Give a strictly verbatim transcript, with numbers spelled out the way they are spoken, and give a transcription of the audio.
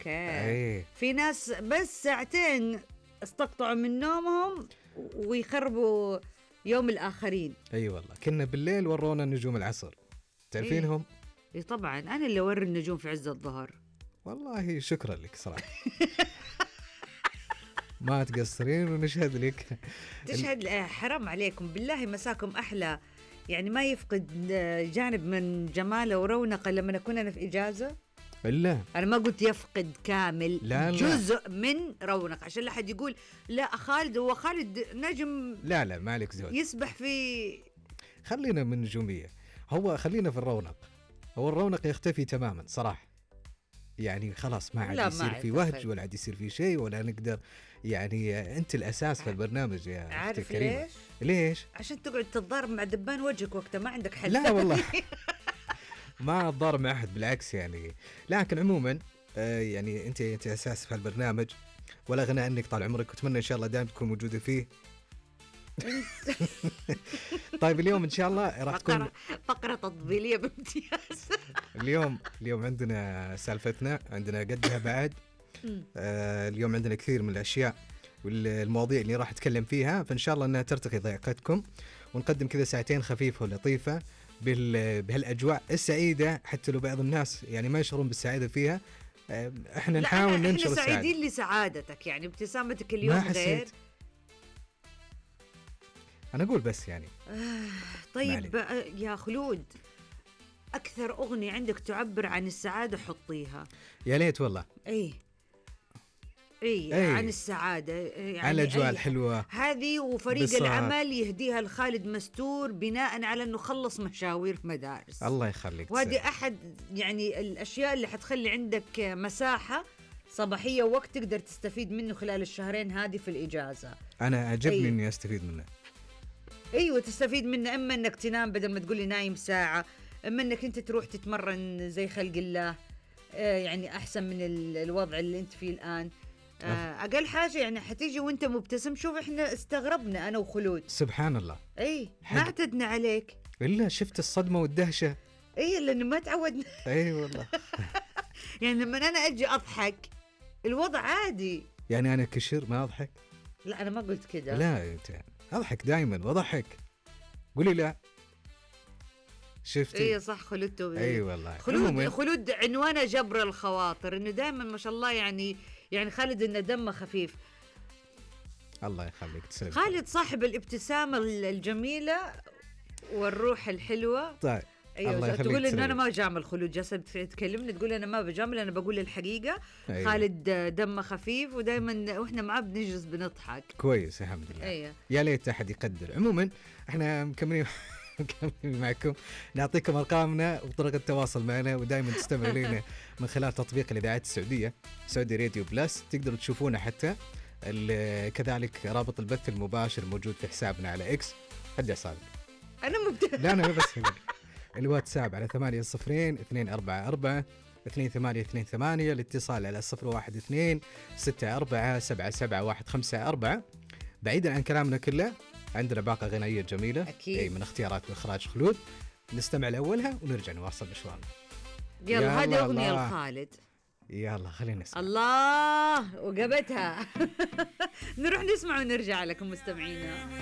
اوكي. ايه في ناس بس ساعتين استقطعوا من نومهم ويخربوا يوم الآخرين. اي أيوة والله، كنا بالليل ورونا نجوم العصر، تعرفينهم؟ اي طبعا، انا اللي اوري النجوم في عز الظهر. والله شكرا لك صراحة. ما تقصرين ونشهد لك. تشهد ال... حرام عليكم بالله، مساكم أحلى. يعني ما يفقد جانب من جماله ورونقه لما نكون أنا في إجازة. لا أنا ما قلت يفقد كامل، لا لا. جزء من رونق، عشان لا حد يقول لا خالد هو خالد نجم. لا لا مالك زود، يسبح في. خلينا من نجومية، هو خلينا في الرونق. هو الرونق يختفي تماما صراحة، يعني خلاص ما عاد يصير في وهج ولا عاد يصير في شيء ولا نقدر. يعني أنت الأساس في البرنامج يا أختي الكريمة. ليش؟ ليش؟ عشان تقعد تتضارب مع دبان وجهك وقتها ما عندك حل. لا والله ما أتضارب مع أحد بالعكس يعني. لكن عموما آه يعني أنت أنت أساس في البرنامج، ولا غنى عنك طال عمرك، وأتمنى إن شاء الله دائما تكون موجودة فيه. طيب اليوم إن شاء الله راح تكون فقرة تطبيلية بامتياز. اليوم اليوم عندنا سالفتنا، عندنا قدها بعد. آه اليوم عندنا كثير من الأشياء والمواضيع اللي راح أتكلم فيها، فإن شاء الله أنها ترتقي ضيقتكم ونقدم كذا ساعتين خفيفة ولطيفة بهالأجواء السعيدة، حتى لو بعض الناس يعني ما يشعرون بالسعادة فيها. آه احنا نحاول ننشر السعادة. احنا سعيدين لسعادتك، يعني ابتسامتك اليوم غير. أنا أقول بس يعني آه طيب يا خلود، أكثر أغنية عندك تعبر عن السعادة حطيها. يا ليت والله. أي أي, أي. عن السعادة يعني، على الأجواء الحلوة هذه، وفريق بصار. العمل يهديها لخالد مستور بناء على أنه خلص مشاوير في مدارس. الله يخليك. وهذه أحد يعني الأشياء اللي حتخلي عندك مساحة صباحية ووقت تقدر تستفيد منه خلال الشهرين هذه في الإجازة. أنا عجبني أي. إني أستفيد منه. ايوه تستفيد منه، اما انك تنام بدل ما تقولي نايم ساعه، اما انك انت تروح تتمرن زي خلق الله. آه يعني احسن من الوضع اللي انت فيه الان. آه اقل حاجه يعني حتيجي وانت مبتسم. شوف احنا استغربنا انا وخلود، سبحان الله. اي ما اعتدنا عليك الا شفت الصدمه والدهشه. اي لانه ما تعودنا. اي والله. يعني لما انا اجي اضحك الوضع عادي. يعني انا كشر ما اضحك؟ لا انا ما قلت كده. لا انت اضحك دائما واضحك، قولي لا. شفتي؟ اي صح خلود. اي والله. خلود خلود عنوانه جبر الخواطر، انه دائما ما شاء الله يعني يعني خالد انه دمه خفيف. الله يخليك تسلم. خالد صاحب الابتسامه الجميله والروح الحلوه. طيب ايوه تقول ان انا ما بجامل خلود، جالسه تكلمني تقول انا ما بجامل، انا بقول الحقيقه. أيوة. خالد دمه خفيف ودائما واحنا معاه بنجلس بنضحك. كويس الحمد لله. أيوة. يا ليت احد يقدر. عموما احنا مكملين مكملين معكم، نعطيكم ارقامنا وطرق التواصل معنا، ودائما تستمعوا لنا من خلال تطبيق الاذاعات السعوديه سعودي راديو بلس. تقدروا تشوفونا حتى كذلك رابط البث المباشر موجود في حسابنا على اكس. هدي صار انا مبتدئ. لا انا بس الواتساب على ثمانية صفرين اثنين أربعة أربعة اثنين ثمانية اثنين ثمانية، الاتصال على صفر واحد اثنين ستة أربعة سبعة سبعة واحد خمسة أربعة. بعيدا عن كلامنا كله عندنا باقة غنائية جميلة أكيد. أي من اختيارات وإخراج خلود، نستمع لأولها ونرجع نواصل مشوارنا. يلا هذه أغنية لخالد. يلا خلينا نسمع. الله وقبتها. نروح نسمع ونرجع لكم مستمعينا.